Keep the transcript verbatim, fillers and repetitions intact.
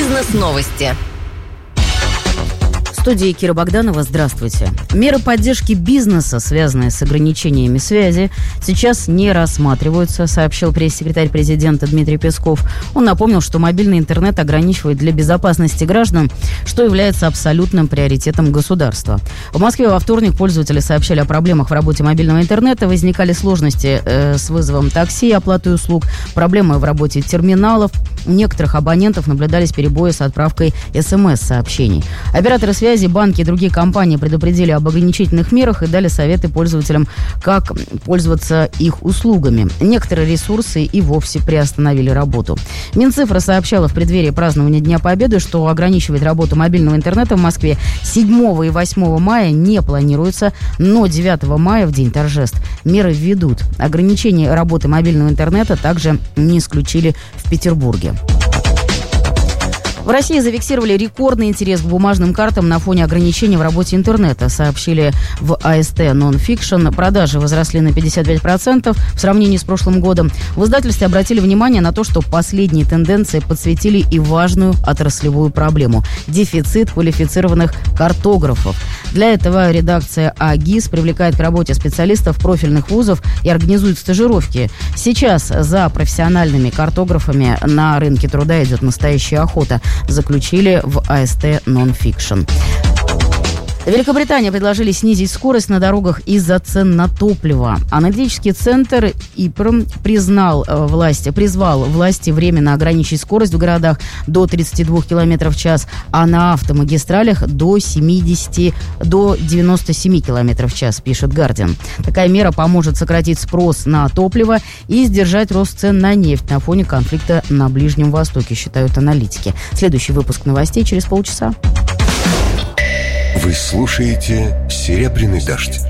Бизнес-новости. В студии Кира Богданова. Здравствуйте. Меры поддержки бизнеса, связанные с ограничениями связи, сейчас не рассматриваются, сообщил пресс-секретарь президента Дмитрий Песков. Он напомнил, что мобильный интернет ограничивает для безопасности граждан, что является абсолютным приоритетом государства. В Москве во вторник пользователи сообщали о проблемах в работе мобильного интернета. Возникали сложности э, с вызовом такси и оплатой услуг, проблемы в работе терминалов. У некоторых абонентов наблюдались перебои с отправкой смс-сообщений. Операторы связи, банки и другие компании предупредили об ограничительных мерах и дали советы пользователям, как пользоваться их услугами. Некоторые ресурсы и вовсе приостановили работу. Минцифра сообщала в преддверии празднования Дня Победы, что ограничивать работу мобильного интернета в Москве седьмого и восьмого мая не планируется, но девятого мая, в день торжеств, меры введут. Ограничение работы мобильного интернета также не исключили в Петербурге. В России зафиксировали рекордный интерес к бумажным картам на фоне ограничений в работе интернета, сообщили в АСТ Non-Fiction. Продажи возросли на пятьдесят пять процентов в сравнении с прошлым годом. В издательстве обратили внимание на то, что последние тенденции подсветили и важную отраслевую проблему – дефицит квалифицированных картографов. Для этого редакция АГИС привлекает к работе специалистов профильных вузов и организует стажировки. Сейчас за профессиональными картографами на рынке труда идет настоящая охота, заключили в АСТ Non-Fiction. Великобритания предложили снизить скорость на дорогах из-за цен на топливо. Аналитический центр ИПР признал власти, призвал власти временно ограничить скорость в городах до тридцати двух километров в час, а на автомагистралях до семидесяти, до девяноста семи километров в час, пишет Guardian. Такая мера поможет сократить спрос на топливо и сдержать рост цен на нефть на фоне конфликта на Ближнем Востоке, считают аналитики. Следующий выпуск новостей через полчаса. Вы слушаете «Серебряный дождь».